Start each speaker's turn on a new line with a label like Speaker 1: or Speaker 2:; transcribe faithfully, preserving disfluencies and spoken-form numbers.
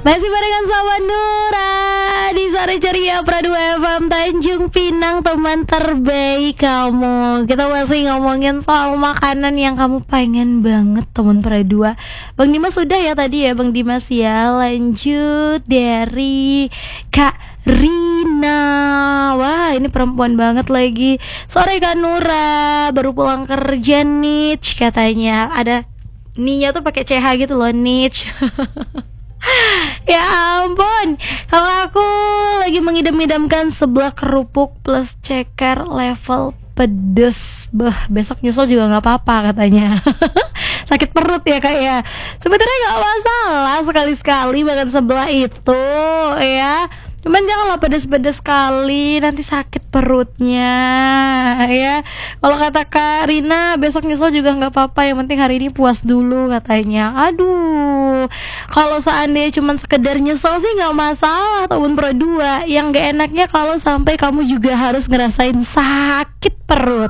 Speaker 1: Masih barengan sama Nura di Sore Ceria Pro dua F M Tanjung Pinang, teman terbaik kamu. Kita masih ngomongin soal makanan yang kamu pengen banget, teman Pro dua. Bang Dimas sudah ya tadi ya Bang Dimas ya. Lanjut dari Kak Rina. Wah, ini perempuan banget lagi. Sore Kak Nura, baru pulang kerja nih katanya. Ada ninya tuh pakai C H gitu loh, niche. Ya ampun, kalau aku lagi mengidam-idamkan sebelah kerupuk plus ceker level pedes. Bah, besok nyesel juga gak apa-apa katanya. Sakit perut ya kak ya. Sebenarnya gak masalah sekali-sekali makan sebelah itu ya. Cuman janganlah pedes-pedes sekali, nanti sakit perutnya ya. Kalau kata Kak Rina, besok nyesel juga gak apa-apa, yang penting hari ini puas dulu katanya. Aduh, kalau seandainya cuman sekedar nyesel sih gak masalah temen Pro dua. Yang gak enaknya kalau sampai kamu juga harus ngerasain sakit perut.